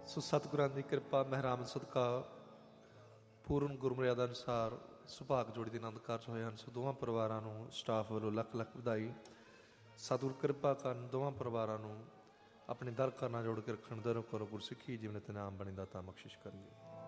ਸੋ ਸਤਿਗੁਰਾਂ ਦੀ ਕਿਰਪਾ ਮਹਿਰਾਮ ਸਦਕਾ ਪੂਰਨ ਗੁਰਮਰਿਆਦਾ ਅਨੁਸਾਰ ਸੁਭਾਗ ਜੋੜੀ ਦੇ ਆਨੰਦ ਕਾਰਜ ਹੋਏ ਹਨ। ਸੋ ਦੋਵਾਂ ਪਰਿਵਾਰਾਂ ਨੂੰ ਸਟਾਫ ਵੱਲੋਂ ਲੱਖ ਲੱਖ ਵਧਾਈ। ਸਤਿਗੁਰ ਕਿਰਪਾ ਕਰਨ ਦੋਵਾਂ ਪਰਿਵਾਰਾਂ ਨੂੰ ਆਪਣੇ ਦਰ ਕਰਨਾ ਜੋੜ ਕੇ ਰੱਖਣ, ਦਰੋਂ ਕਰੋ ਗੁਰਸਿੱਖੀ ਜੀਵਨ ਤੇ ਨਾਮ ਬਣੀ ਦਾਤਾ ਬਖਸ਼ਿਸ਼ ਕਰੀਏ।